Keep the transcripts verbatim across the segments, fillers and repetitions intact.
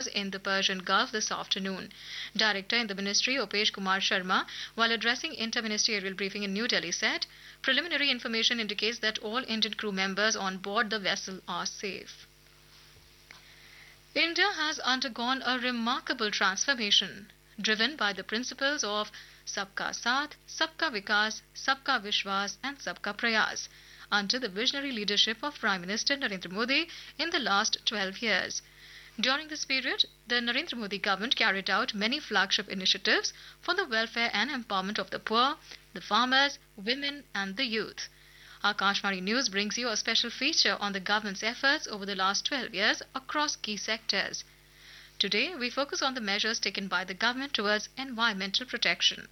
in the Persian Gulf this afternoon. Director in the ministry, Upesh Kumar Sharma, while addressing inter-ministerial briefing in New Delhi, said preliminary information indicates that all Indian crew members on board the vessel are safe. India has undergone a remarkable transformation, driven by the principles of Sabka Saath, Sabka Vikas, Sabka Vishwas and Sabka Prayas, under the visionary leadership of Prime Minister Narendra Modi in the last twelve years. During this period, the Narendra Modi government carried out many flagship initiatives for the welfare and empowerment of the poor, the farmers, women and the youth. Akashvani News brings you a special feature on the government's efforts over the last twelve years across key sectors. Today, we focus on the measures taken by the government towards environmental protection.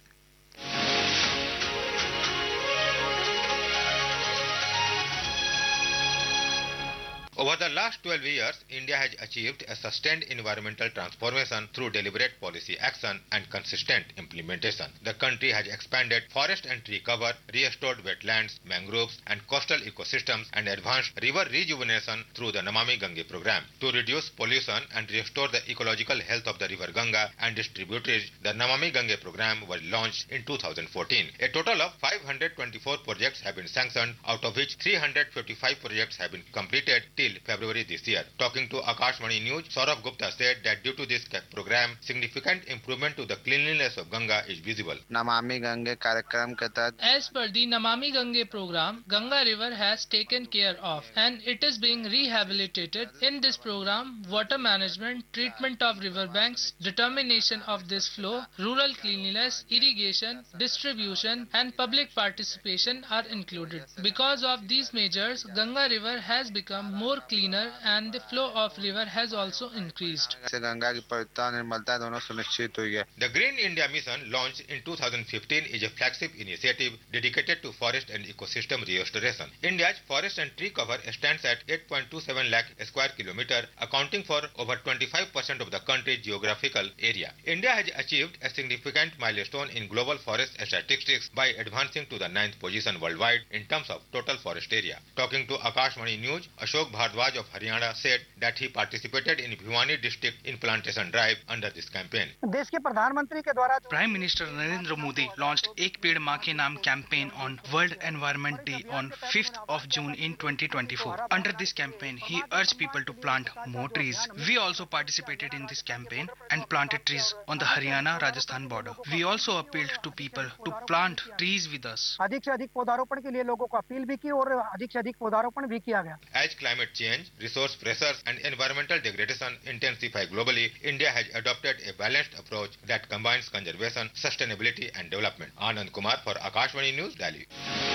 Over the last twelve years, India has achieved a sustained environmental transformation through deliberate policy action and consistent implementation. The country has expanded forest and tree cover, restored wetlands, mangroves and coastal ecosystems and advanced river rejuvenation through the Namami Gange program. To reduce pollution and restore the ecological health of the river Ganga and its tributaries, the Namami Gange program was launched in two thousand fourteen. A total of five hundred twenty-four projects have been sanctioned, out of which three hundred fifty-five projects have been completed till February this year. Talking to Akashvani News, Saurabh Gupta said that due to this program, significant improvement to the cleanliness of Ganga is visible. Namami Gange कार्यक्रम के तहत As per the Namami Gange program, Ganga River has taken care of and it is being rehabilitated. In this program, water management, treatment of river banks, determination of this flow, rural cleanliness, irrigation, distribution and public participation are included. Because of these measures, Ganga River has become more cleaner and the flow of river has also increased. Ganga की पवित्रता और निर्मलता दोनों सुनिश्चित हुई है. The Green India Mission, launched in two thousand fifteen, is a flagship initiative dedicated to forest and ecosystem restoration. India's forest and tree cover stands at eight point two seven lakh square kilometer, accounting for over twenty-five percent of the country's geographical area. India has achieved a significant milestone in global forest statistics by advancing to the ninth position worldwide in terms of total forest area. Talking to Akashvani News, Ashok Bhardwaj of Haryana said that he participated in Bhiwani district in plantation drive under this campaign. देश के प्रधानमंत्री के द्वारा Prime Minister Narendra Modi launched Ek Ped Maa Ke Naam campaign on World Environment Day on fifth of June in twenty twenty-four. Under this campaign, he urged people to plant more trees. We also participated in this campaign and planted trees on the Haryana-Rajasthan border. We also appealed to people to plant trees with us. अधिक से अधिक पौधारोपण के लिए लोगों को appeal भी की और अधिक से अधिक पौधारोपण भी किया गया. As climate change, resource pressures and environmental degradation intensify globally, India has adopted a balanced approach that combines conservation, sustainability and development. Anand Kumar for Akashvani News, Delhi.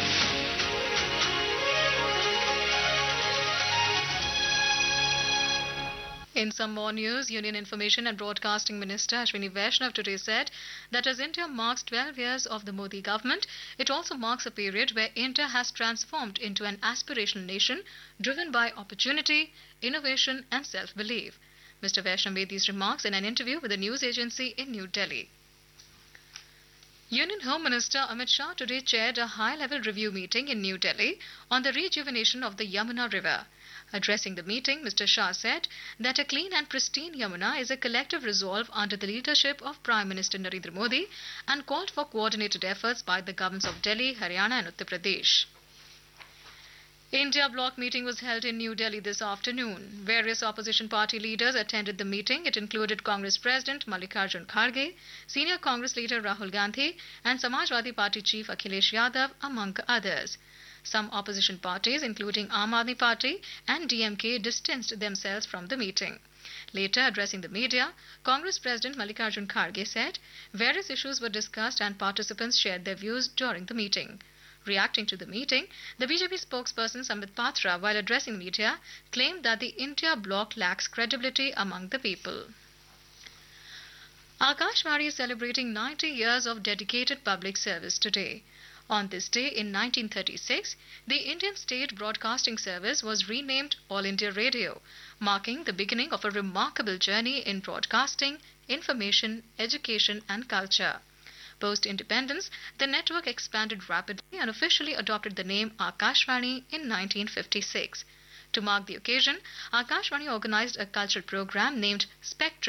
In some more news, Union Information and Broadcasting Minister Ashwini Vaishnav today said that as India marks twelve years of the Modi government, it also marks a period where India has transformed into an aspirational nation driven by opportunity, innovation and self-belief. Mister Vaishnav made these remarks in an interview with a news agency in New Delhi. Union Home Minister Amit Shah today chaired a high-level review meeting in New Delhi on the rejuvenation of the Yamuna River. Addressing the meeting, Mister Shah said that a clean and pristine Yamuna is a collective resolve under the leadership of Prime Minister Narendra Modi and called for coordinated efforts by the governments of Delhi, Haryana and Uttar Pradesh. India bloc meeting was held in New Delhi this afternoon. Various opposition party leaders attended the meeting. It included Congress President Mallikarjun Kharge, Senior Congress leader Rahul Gandhi and Samajwadi Party Chief Akhilesh Yadav, among others. Some opposition parties, including Aam Aadmi Party and D M K, distanced themselves from the meeting. Later, addressing the media, Congress President Mallikarjun Kharge said various issues were discussed and participants shared their views during the meeting. Reacting to the meeting, the B J P spokesperson Sambit Patra, while addressing media, claimed that the India bloc lacks credibility among the people. Akashvani is celebrating ninety years of dedicated public service today. On this day in nineteen thirty-six, the Indian State Broadcasting Service was renamed All India Radio, marking the beginning of a remarkable journey in broadcasting, information, education and culture. Post-independence, the network expanded rapidly and officially adopted the name Akashvani in nineteen fifty-six. To mark the occasion, Akashvani organized a cultural program named Spectrum